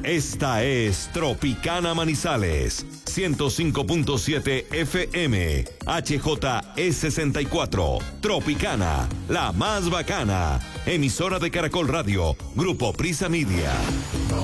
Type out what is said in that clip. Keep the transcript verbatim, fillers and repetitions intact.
Esta es Tropicana Manizales, ciento cinco punto siete F M, H J E sesenta y cuatro, Tropicana, la más bacana, emisora de Caracol Radio, Grupo Prisa Media.